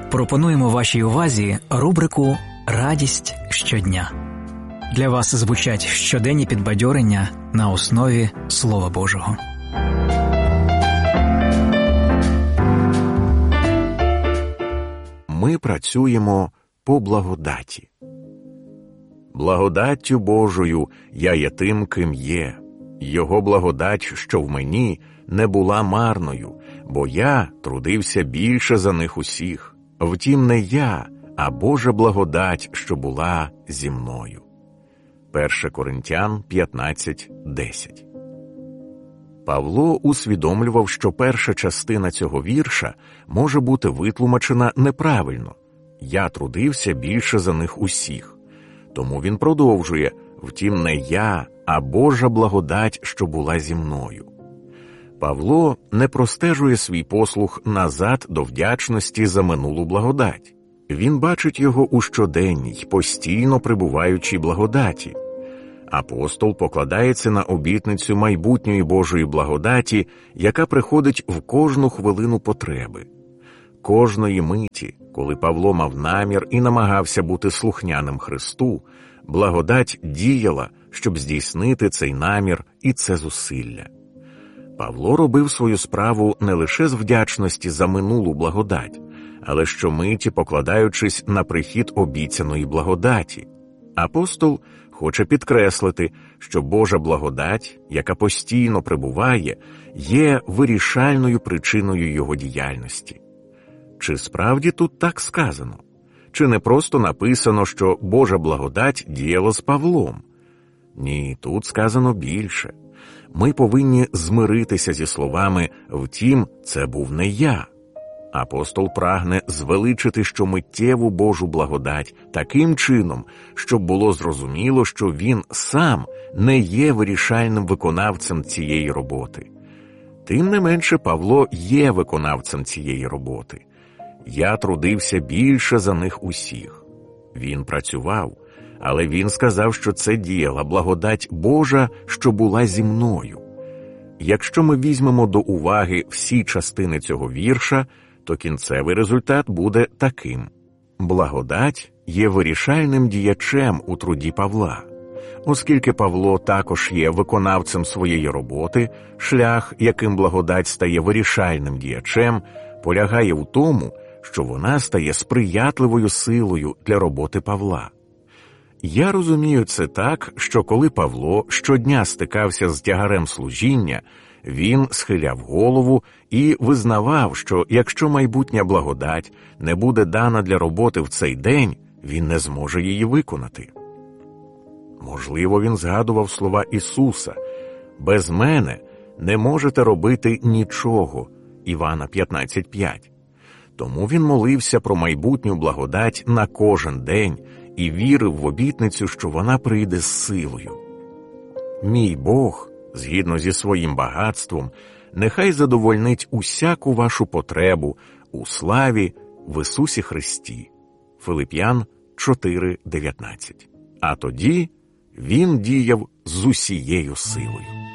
Пропонуємо вашій увазі рубрику «Радість щодня». Для вас звучать щоденні підбадьорення на основі Слова Божого. Ми працюємо по благодаті. Благодаттю Божою я є тим, ким є. Його благодать, що в мені, не була марною, бо я трудився більше за них усіх. Втім, не я, а Божа благодать, що була зі мною. 1 Коринтян 15:10. Павло усвідомлював, що перша частина цього вірша може бути витлумачена неправильно. Я трудився більше за них усіх. Тому він продовжує: втім, не я, а Божа благодать, що була зі мною. Павло не простежує свій послуг назад до вдячності за минулу благодать. Він бачить його у щоденній, постійно прибуваючій благодаті. Апостол покладається на обітницю майбутньої Божої благодаті, яка приходить в кожну хвилину потреби. Кожної миті, коли Павло мав намір і намагався бути слухняним Христу, благодать діяла, щоб здійснити цей намір і це зусилля. Павло робив свою справу не лише з вдячності за минулу благодать, але щомиті покладаючись на прихід обіцяної благодаті. Апостол хоче підкреслити, що Божа благодать, яка постійно прибуває, є вирішальною причиною його діяльності. Чи справді тут так сказано? Чи не просто написано, що Божа благодать діяла з Павлом? Ні, тут сказано більше. Ми повинні змиритися зі словами «втім, це був не я». Апостол прагне звеличити щомиттєву Божу благодать таким чином, щоб було зрозуміло, що він сам не є вирішальним виконавцем цієї роботи. Тим не менше, Павло є виконавцем цієї роботи. Я трудився більше за них усіх. Він працював, але він сказав, що це діяла благодать Божа, що була зі мною. Якщо ми візьмемо до уваги всі частини цього вірша, то кінцевий результат буде таким. Благодать є вирішальним діячем у труді Павла. Оскільки Павло також є виконавцем своєї роботи, шлях, яким благодать стає вирішальним діячем, полягає в тому, що вона стає сприятливою силою для роботи Павла. Я розумію це так, що коли Павло щодня стикався з тягарем служіння, він схиляв голову і визнавав, що якщо майбутня благодать не буде дана для роботи в цей день, він не зможе її виконати. Можливо, він згадував слова Ісуса: «Без мене не можете робити нічого» Івана 15:5. Тому він молився про майбутню благодать на кожен день і вірив в обітницю, що вона прийде з силою. «Мій Бог, згідно зі своїм багатством, нехай задовольнить усяку вашу потребу у славі в Ісусі Христі». Филип'ян 4:19. А тоді він діяв з усією силою.